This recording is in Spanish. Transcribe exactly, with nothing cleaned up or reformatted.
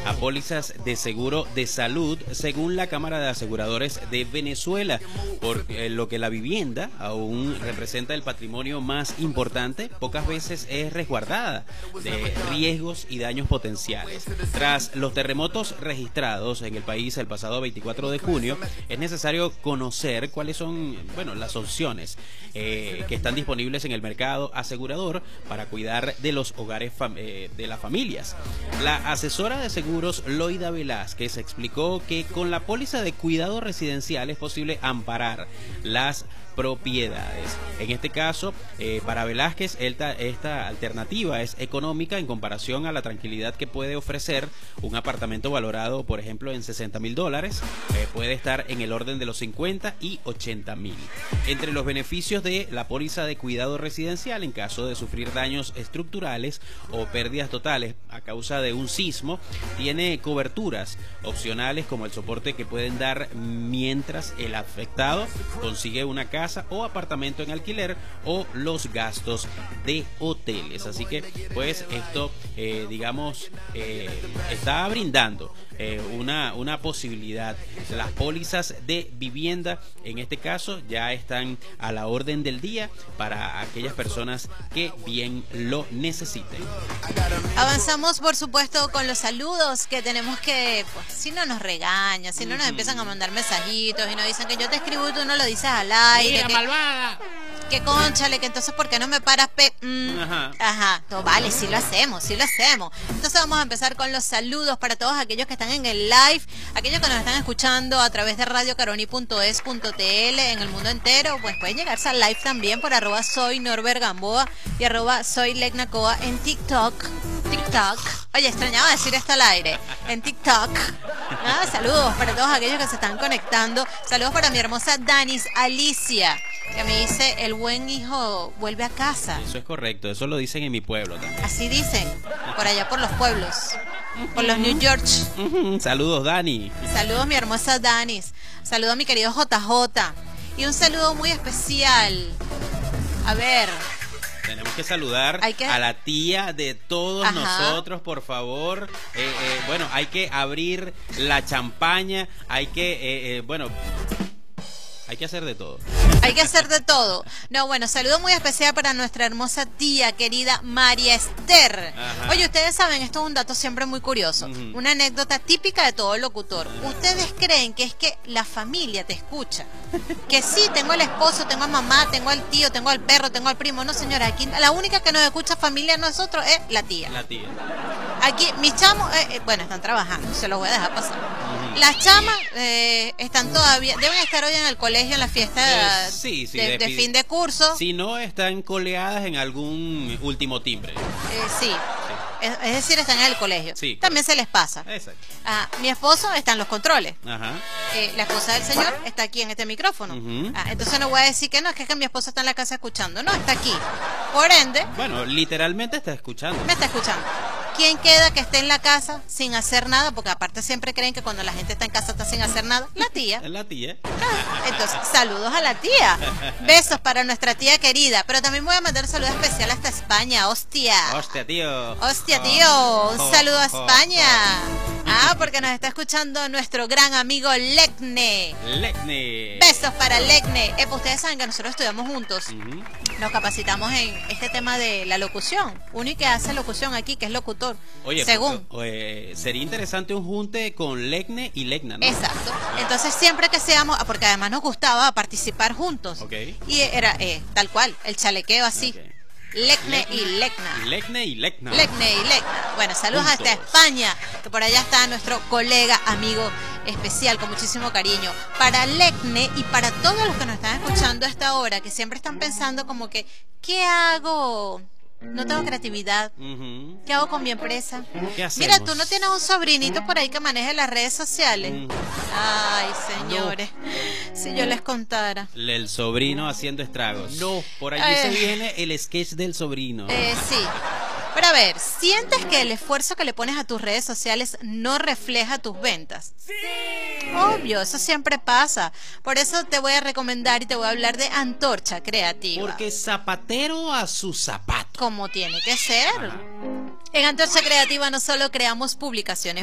a pólizas de seguro de salud, según la Cámara de Aseguradores de Venezuela, por eh, lo que la vivienda aún representa el patrimonio más importante, pocas veces es resguardada de riesgos y daños potenciales. Tras los terremotos registrados en el país el pasado veinticuatro de junio, es necesario conocer cuáles son, bueno, las opciones eh, que están disponibles en el mercado asegurador para cuidar de los hogares eh, de las familias. La asesora de seguros Loida Velázquez explicó que con la póliza de cuidado residencial es posible amparar las propiedades. En este caso, eh, para Velázquez, esta, esta alternativa es económica en comparación a la tranquilidad que puede ofrecer un apartamento valorado, por ejemplo, en sesenta mil dólares. Eh, puede estar en el orden de los cincuenta y ochenta mil. Entre los beneficios de la póliza de cuidado residencial, en caso de sufrir daños estructurales o pérdidas totales a causa de un sismo, tiene coberturas opcionales como el soporte que pueden dar mientras el afectado consigue una casa o apartamento en alquiler o los gastos de hoteles. Así que pues esto eh, digamos eh, está brindando eh, una, una posibilidad. Las pólizas de vivienda en este caso ya están a la orden del día para aquellas personas que bien lo necesiten. Avanzamos por supuesto con los saludos que tenemos que, pues si no nos regañan, si no nos empiezan a mandar mensajitos y nos dicen que yo te escribo y tú no lo dices al aire. ¡Mira, que, malvada! Que cónchale, que entonces ¿por qué no me paras? Pe mm, ajá. Ajá, no, vale, sí lo hacemos, sí lo hacemos. Entonces vamos a empezar con los saludos para todos aquellos que están en el live, aquellos que nos están escuchando a través de radio caroni punto es punto t l en el mundo entero, pues pueden llegarse al live también por arroba soy Norbert Gamboa y arroba soy Legnacoa en TikTok. TikTok. Oye, extrañaba decir esto al aire. En TikTok. Ah, saludos para todos aquellos que se están conectando. Saludos para mi hermosa Danis Alicia, que me dice, el buen hijo vuelve a casa. Eso es correcto, eso lo dicen en mi pueblo también. Así dicen, por allá por los pueblos, por los New York. Saludos, Dani. Saludos, mi hermosa Danis. Saludos a mi querido J J. Y un saludo muy especial. A ver... Tenemos que saludar que... a la tía de todos Ajá. nosotros, por favor. Eh, eh, bueno, hay que abrir la champaña, hay que, eh, eh, bueno... Hay que hacer de todo. Hay que hacer de todo. No, bueno, saludo muy especial para nuestra hermosa tía querida María Esther. Ajá. Oye, ustedes saben, esto es un dato siempre muy curioso. Uh-huh. Una anécdota típica de todo locutor. ¿Ustedes creen que es que la familia te escucha? Que sí, tengo al esposo, tengo a mamá, tengo al tío, tengo al perro, tengo al primo. No, señora, aquí la única que nos escucha familia a nosotros es la tía. La tía. Aquí, mis chamos, eh, eh, bueno, están trabajando, se los voy a dejar pasar. Uh-huh. Las chamas eh, están todavía, deben estar hoy en el colegio en la fiesta eh, sí, sí, de, de, de fin de curso. Si no, están coleadas en algún último timbre. Eh, sí. sí. Es, es decir, están en el colegio. Sí, también se les pasa. Exacto. Ah, mi esposo está en los controles. Ajá. Eh, la esposa del señor está aquí en este micrófono. Uh-huh. ah, entonces no voy a decir que no, es que, es que mi esposo está en la casa escuchando. No, está aquí. Por ende... Bueno, literalmente está escuchando. Me está escuchando. ¿Quién queda que esté en la casa sin hacer nada? Porque aparte siempre creen que cuando la gente está en casa está sin hacer nada. La tía. La tía. Ah, entonces, saludos a la tía. Besos para nuestra tía querida. Pero también voy a mandar un saludo especial hasta España. Hostia. Hostia, tío. Hostia, tío. Un saludo a España. Ah, porque nos está escuchando nuestro gran amigo Lecne. Lecne. Besos para Lecne. Eh, pues ustedes saben que nosotros estudiamos juntos. Uh-huh. Nos capacitamos en este tema de la locución. Uno y que hace locución aquí, que es locutor. Oye, según pues, eh, sería interesante un junte con Lecne y Lecna, ¿no? Exacto. Entonces siempre que seamos, porque además nos gustaba participar juntos. Okay. Y era eh, tal cual, el chalequeo así. Okay. Lecne, Lecne y Lecna. Lecne y Lecna. Lecne y Lecna. Bueno, saludos juntos. Hasta España, que por allá está nuestro colega, amigo especial, con muchísimo cariño. Para Lecne y para todos los que nos están escuchando a esta hora, que siempre están pensando como que, ¿qué hago? No tengo creatividad. Uh-huh. ¿Qué hago con mi empresa? ¿Qué hacemos? Mira, tú no tienes un sobrinito por ahí que maneje las redes sociales. Uh-huh. Ay, señores, no. Si yo les contara. El sobrino haciendo estragos. No, por allí eh, se viene el sketch del sobrino. Eh, sí. Pero a ver, ¿sientes que el esfuerzo que le pones a tus redes sociales no refleja tus ventas? ¡Sí! Obvio, eso siempre pasa. Por eso te voy a recomendar y te voy a hablar de Antorcha Creativa. Porque zapatero a su zapato. Como tiene que ser. Ajá. En Antorcha Creativa no solo creamos publicaciones